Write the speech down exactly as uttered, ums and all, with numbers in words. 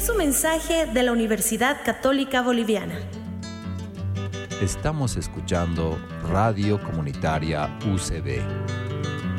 es un mensaje de la Universidad Católica Boliviana. Estamos escuchando Radio Comunitaria U C B.